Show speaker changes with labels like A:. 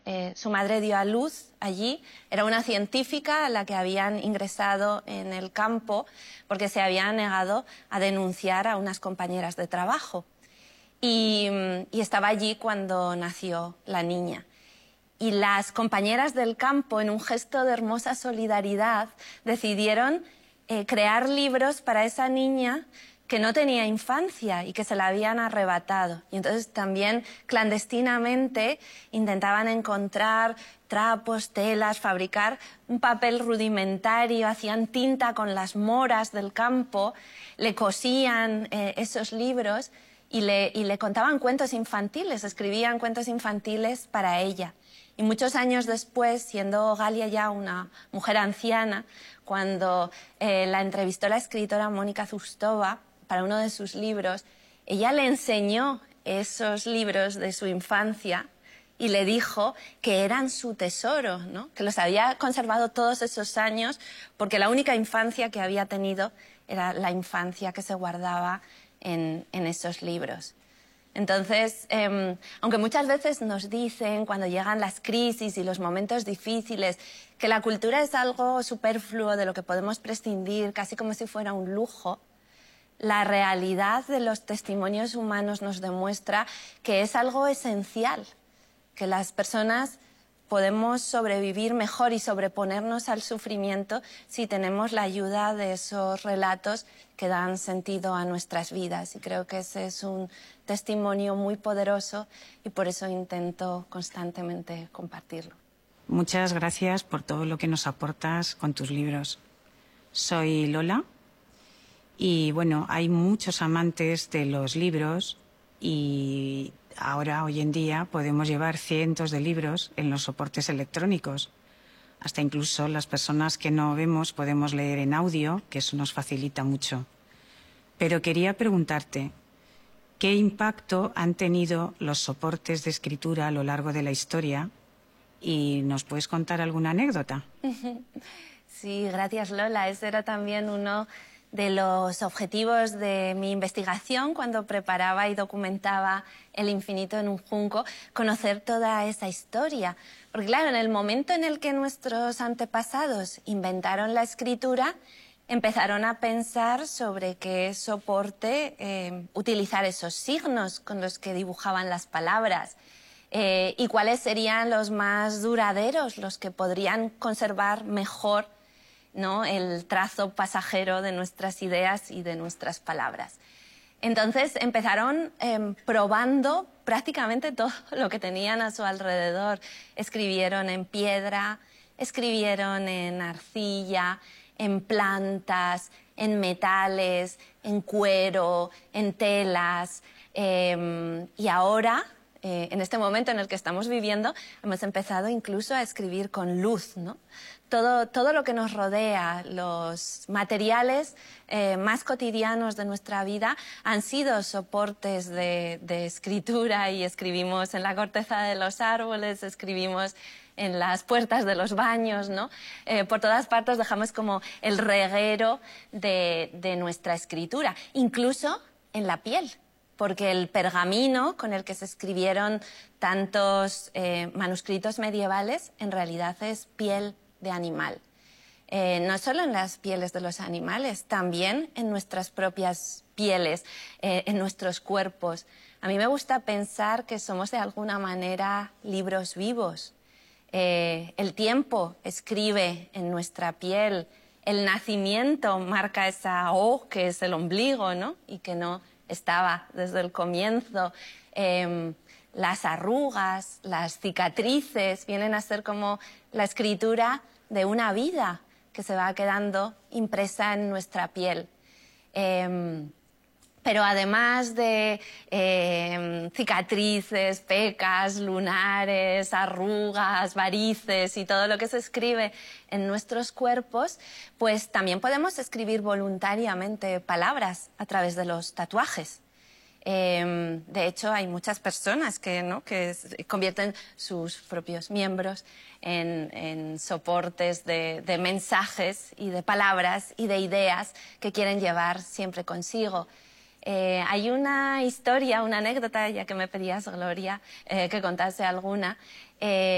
A: su madre dio a luz allí. Era una científica a la que habían ingresado en el campo porque se había negado a denunciar a unas compañeras de trabajo. Y estaba allí cuando nació la niña. Y las compañeras del campo, en un gesto de hermosa solidaridad, decidieron crear libros para esa niña que no tenía infancia y que se la habían arrebatado. Y entonces también clandestinamente intentaban encontrar trapos, telas, fabricar un papel rudimentario, hacían tinta con las moras del campo, le cosían esos libros y le contaban cuentos infantiles, escribían cuentos infantiles para ella. Y muchos años después, siendo Galia ya una mujer anciana, cuando la entrevistó la escritora Mónica Zustova para uno de sus libros, ella le enseñó esos libros de su infancia y le dijo que eran su tesoro, ¿no? Que los había conservado todos esos años porque la única infancia que había tenido era la infancia que se guardaba en esos libros. Entonces, aunque muchas veces nos dicen cuando llegan las crisis y los momentos difíciles que la cultura es algo superfluo de lo que podemos prescindir, casi como si fuera un lujo, la realidad de los testimonios humanos nos demuestra que es algo esencial, que las personas podemos sobrevivir mejor y sobreponernos al sufrimiento si tenemos la ayuda de esos relatos que dan sentido a nuestras vidas. Y creo que ese es un testimonio muy poderoso y por eso intento constantemente compartirlo.
B: Muchas gracias por todo lo que nos aportas con tus libros. Soy Lola y bueno, hay muchos amantes de los libros y ahora, hoy en día, podemos llevar cientos de libros en los soportes electrónicos. Hasta incluso las personas que no vemos podemos leer en audio, que eso nos facilita mucho. Pero quería preguntarte, ¿qué impacto han tenido los soportes de escritura a lo largo de la historia? ¿Y nos puedes contar alguna anécdota?
A: Sí, gracias Lola. Ese era también uno de los objetivos de mi investigación cuando preparaba y documentaba El infinito en un junco, conocer toda esa historia. Porque claro, en el momento en el que nuestros antepasados inventaron la escritura, empezaron a pensar sobre qué soporte utilizar esos signos con los que dibujaban las palabras y cuáles serían los más duraderos, los que podrían conservar mejor, ¿no?, el trazo pasajero de nuestras ideas y de nuestras palabras. Entonces empezaron probando prácticamente todo lo que tenían a su alrededor. Escribieron en piedra, escribieron en arcilla, en plantas, en metales, en cuero, en telas. Y ahora, en este momento en el que estamos viviendo, hemos empezado incluso a escribir con luz, ¿no? Todo lo que nos rodea, los materiales más cotidianos de nuestra vida han sido soportes de escritura y escribimos en la corteza de los árboles, escribimos en las puertas de los baños, ¿no? Por todas partes dejamos como el reguero de nuestra escritura, incluso en la piel, porque el pergamino con el que se escribieron tantos manuscritos medievales en realidad es piel de animal. No solo en las pieles de los animales, también en nuestras propias pieles, en nuestros cuerpos. A mí me gusta pensar que somos de alguna manera libros vivos. El tiempo escribe en nuestra piel, el nacimiento marca esa O que es el ombligo, ¿no?, y que no estaba desde el comienzo. Las arrugas, las cicatrices vienen a ser como la escritura de una vida que se va quedando impresa en nuestra piel. Pero además de cicatrices, pecas, lunares, arrugas, varices y todo lo que se escribe en nuestros cuerpos, pues también podemos escribir voluntariamente palabras a través de los tatuajes. De hecho, hay muchas personas que convierten sus propios miembros en soportes de mensajes y de palabras y de ideas que quieren llevar siempre consigo. Hay una historia, una anécdota, ya que me pedías, Gloria, que contase alguna,